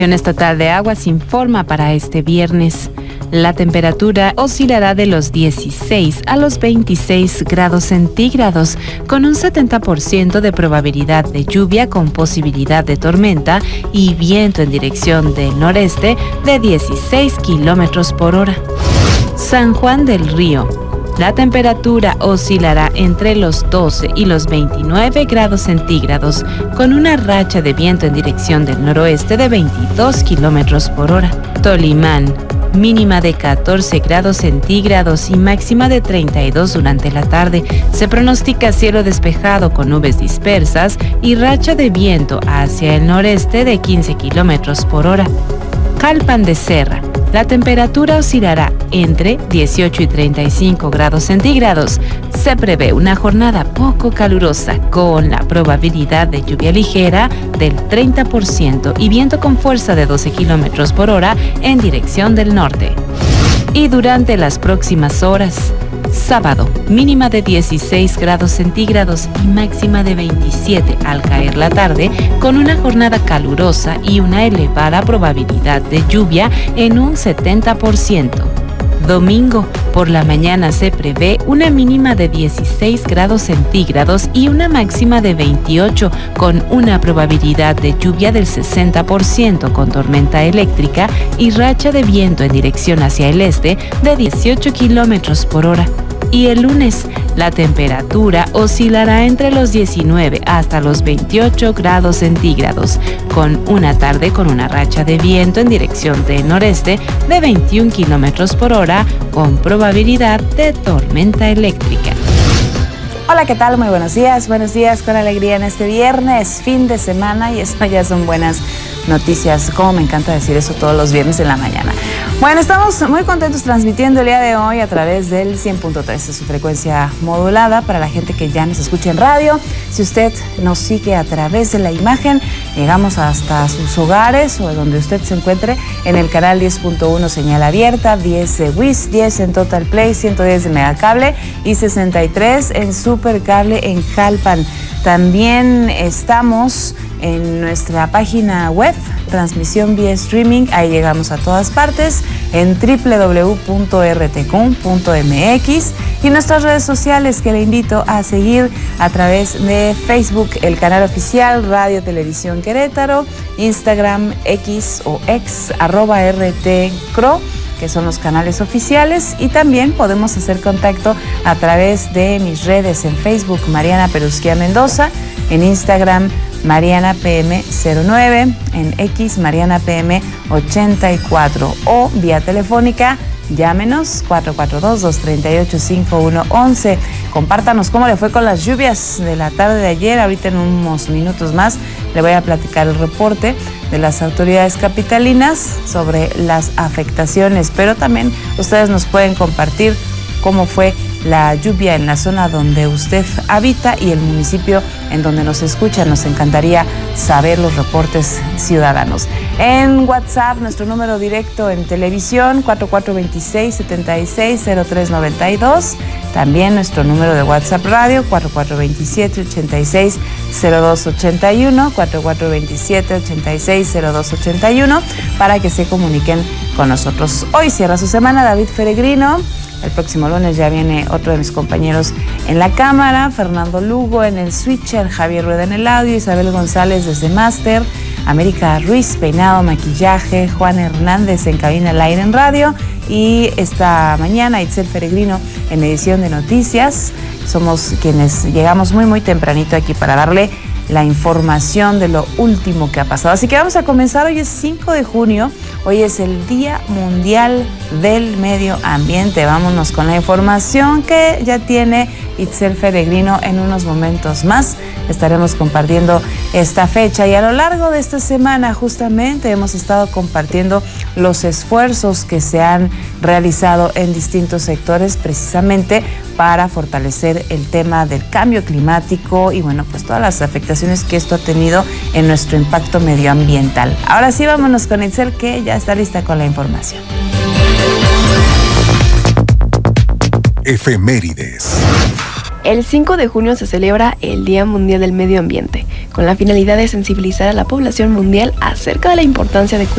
Estatal de Aguas informa para este viernes. La temperatura oscilará de los 16 a los 26 grados centígrados, con un 70% de probabilidad de lluvia con posibilidad de tormenta y viento en dirección del noreste de 16 kilómetros por hora. San Juan del Río. La temperatura oscilará entre los 12 y los 29 grados centígrados, con una racha de viento en dirección del noroeste de 22 kilómetros por hora. Tolimán. Mínima de 14 grados centígrados y máxima de 32 durante la tarde. Se pronostica cielo despejado con nubes dispersas y racha de viento hacia el noreste de 15 kilómetros por hora. Jalpan de Serra. La temperatura oscilará entre 18 y 35 grados centígrados. Se prevé una jornada poco calurosa con la probabilidad de lluvia ligera del 30% y viento con fuerza de 12 kilómetros por hora en dirección del norte. Y durante las próximas horas, sábado, mínima de 16 grados centígrados y máxima de 27 al caer la tarde, con una jornada calurosa y una elevada probabilidad de lluvia en un 70%. Domingo, por la mañana se prevé una mínima de 16 grados centígrados y una máxima de 28, con una probabilidad de lluvia del 60% con tormenta eléctrica y racha de viento en dirección hacia el este de 18 kilómetros por hora. Y el lunes, la temperatura oscilará entre los 19 hasta los 28 grados centígrados, con una tarde con una racha de viento en dirección del noreste de 21 kilómetros por hora, con probabilidad de tormenta eléctrica. Hola, ¿qué tal? Muy buenos días con alegría en este viernes, fin de semana, y eso ya son buenas noticias. Como me encanta decir eso todos los viernes en la mañana. Bueno, estamos muy contentos transmitiendo el día de hoy a través del 100.3 de su frecuencia modulada para la gente que ya nos escucha en radio. Si usted nos sigue a través de la imagen, llegamos hasta sus hogares o donde usted se encuentre en el canal 10.1 señal abierta, 10 de WIS, 10 en Total Play, 110 de Megacable y 63 en Supercable en Jalpan. También estamos en nuestra página web, transmisión vía streaming, ahí llegamos a todas partes, en www.rtcom.mx, y nuestras redes sociales que le invito a seguir a través de Facebook, el canal oficial Radio Televisión Querétaro, Instagram, X o X, @RTCRO, que son los canales oficiales, y también podemos hacer contacto a través de mis redes en Facebook, Mariana Perusquía Mendoza, en Instagram, Mariana PM09, en X, Mariana PM84, o vía telefónica, llámenos 442-238-5111. Compártanos cómo le fue con las lluvias de la tarde de ayer. Ahorita en unos minutos más le voy a platicar el reporte de las autoridades capitalinas sobre las afectaciones, pero también ustedes nos pueden compartir cómo fue la lluvia en la zona donde usted habita y el municipio en donde nos escucha. Nos encantaría saber los reportes ciudadanos. En WhatsApp, nuestro número directo en televisión, 4426-760392. También nuestro número de WhatsApp radio, 4427-860281, 4427-860281, para que se comuniquen con nosotros. Hoy cierra su semana David Peregrino. El próximo lunes ya viene otro de mis compañeros en la cámara, Fernando Lugo en el switcher, Javier Rueda en el audio, Isabel González desde Máster, América Ruiz, peinado, maquillaje, Juan Hernández en cabina al aire en radio, y esta mañana Itzel Peregrino en edición de noticias. Somos quienes llegamos muy tempranito aquí para darle la información de lo último que ha pasado. Así que vamos a comenzar. Hoy es 5 de junio, hoy es el Día Mundial del Medio Ambiente. Vámonos con la información que ya tiene Itzel Peregrino. En unos momentos más estaremos compartiendo esta fecha, y a lo largo de esta semana justamente hemos estado compartiendo los esfuerzos que se han realizado en distintos sectores precisamente para fortalecer el tema del cambio climático y bueno, pues todas las afectaciones que esto ha tenido en nuestro impacto medioambiental. Ahora sí, vámonos con Itzel, que ya está lista con la información. Efemérides. El 5 de junio se celebra el Día Mundial del Medio Ambiente, con la finalidad de sensibilizar a la población mundial acerca de la importancia de cuidar